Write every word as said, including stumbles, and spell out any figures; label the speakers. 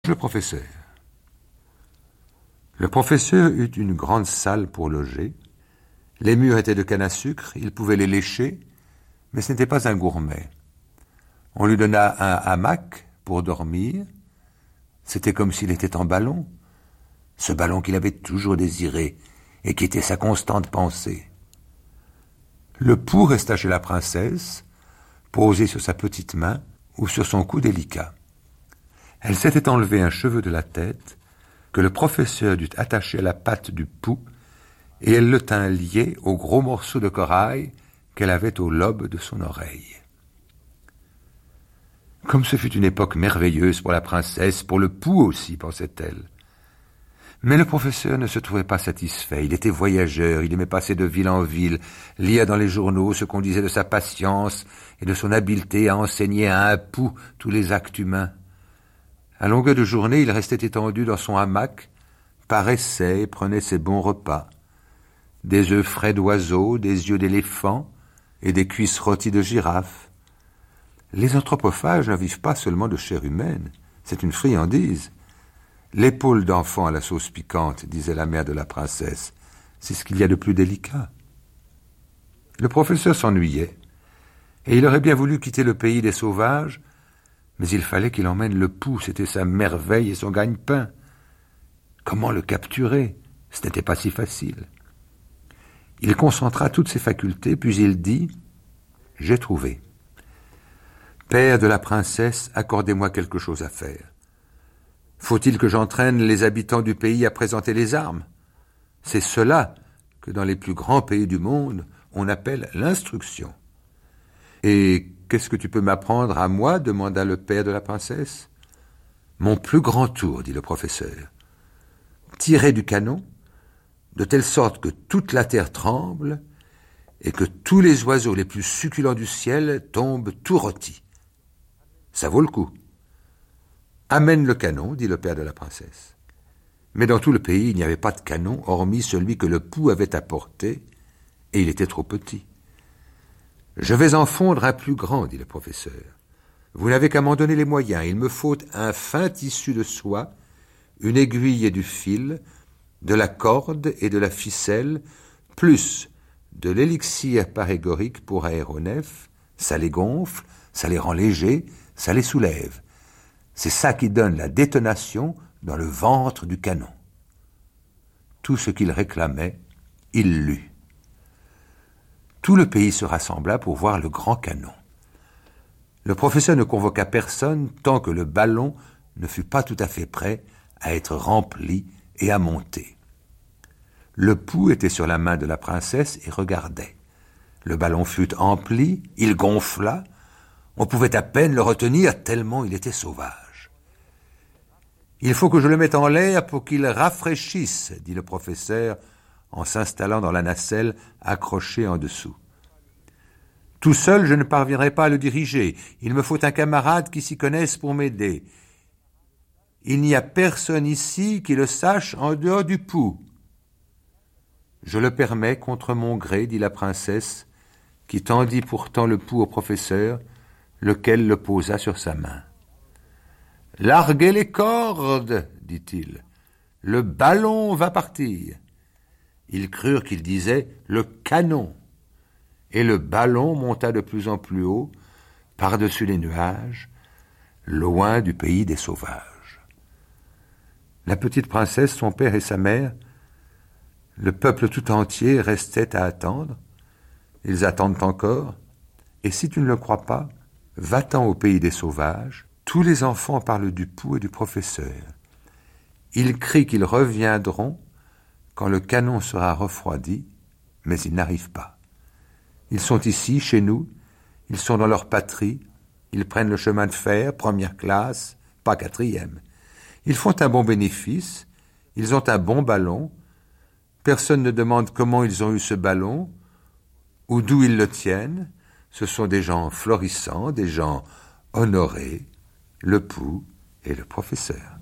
Speaker 1: Le professeur. Le professeur eut une grande salle pour loger. Les murs étaient de canne à sucre, il pouvait les lécher, mais ce n'était pas un gourmet. On lui donna un hamac pour dormir. C'était comme s'il était en ballon, ce ballon qu'il avait toujours désiré et qui était sa constante pensée. Le pouls resta chez la princesse, posé sur sa petite main ou sur son cou délicat. Elle s'était enlevé un cheveu de la tête que le professeur dut attacher à la patte du pouls et elle le tint lié au gros morceau de corail qu'elle avait au lobe de son oreille. Comme ce fut une époque merveilleuse pour la princesse, pour le pouls aussi, pensait-elle. Mais le professeur ne se trouvait pas satisfait. Il était voyageur, il aimait passer de ville en ville, lire dans les journaux ce qu'on disait de sa patience et de son habileté à enseigner à un pouls tous les actes humains. À longueur de journée, il restait étendu dans son hamac, paraissait et prenait ses bons repas. Des œufs frais d'oiseaux, des yeux d'éléphant et des cuisses rôties de girafe. Les anthropophages ne vivent pas seulement de chair humaine, c'est une friandise. L'épaule d'enfant à la sauce piquante, disait la mère de la princesse, c'est ce qu'il y a de plus délicat. Le professeur s'ennuyait, et il aurait bien voulu quitter le pays des sauvages, mais il fallait qu'il emmène le pouls, c'était sa merveille et son gagne-pain. Comment le capturer? Ce n'était pas si facile. Il concentra toutes ses facultés, puis il dit « J'ai trouvé. Père de la princesse, accordez-moi quelque chose à faire. Faut-il que j'entraîne les habitants du pays à présenter les armes? C'est cela que dans les plus grands pays du monde, on appelle l'instruction. Et qu'est-ce que tu peux m'apprendre à moi? Demanda le père de la princesse. Mon plus grand tour, dit le professeur. Tirer du canon, de telle sorte que toute la terre tremble et que tous les oiseaux les plus succulents du ciel tombent tout rôtis. Ça vaut le coup. Amène le canon, dit le père de la princesse. Mais dans tout le pays, il n'y avait pas de canon, hormis celui que le pouls avait apporté, et il était trop petit. Je vais en fondre un plus grand, dit le professeur. Vous n'avez qu'à m'en donner les moyens. Il me faut un fin tissu de soie, une aiguille et du fil, de la corde et de la ficelle, plus de l'élixir parégorique pour aéronefs. Ça les gonfle, ça les rend légers, ça les soulève. C'est ça qui donne la détonation dans le ventre du canon. Tout ce qu'il réclamait, il l'eut. Tout le pays se rassembla pour voir le grand canon. Le professeur ne convoqua personne tant que le ballon ne fut pas tout à fait prêt à être rempli et à monter. Le pouls était sur la main de la princesse et regardait. Le ballon fut empli, il gonfla, on pouvait à peine le retenir tellement il était sauvage. « Il faut que je le mette en l'air pour qu'il rafraîchisse, » dit le professeur, en s'installant dans la nacelle accrochée en dessous. « Tout seul, je ne parviendrai pas à le diriger. Il me faut un camarade qui s'y connaisse pour m'aider. Il n'y a personne ici qui le sache en dehors du pouls. »« Je le permets contre mon gré, » dit la princesse, qui tendit pourtant le pouls au professeur, lequel le posa sur sa main. « Larguez les cordes, dit-il. Le ballon va partir. » Ils crurent qu'il disait « le canon », et le ballon monta de plus en plus haut, par-dessus les nuages, loin du pays des sauvages. La petite princesse, son père et sa mère, le peuple tout entier restait à attendre. Ils attendent encore, et si tu ne le crois pas, va-t'en au pays des sauvages. Tous les enfants parlent du pouls et du professeur. Ils crient qu'ils reviendront quand le canon sera refroidi, mais ils n'arrivent pas. Ils sont ici, chez nous, ils sont dans leur patrie, ils prennent le chemin de fer, première classe, pas quatrième. Ils font un bon bénéfice, ils ont un bon ballon, personne ne demande comment ils ont eu ce ballon, ou d'où ils le tiennent. Ce sont des gens florissants, des gens honorés, le pouls et le professeur.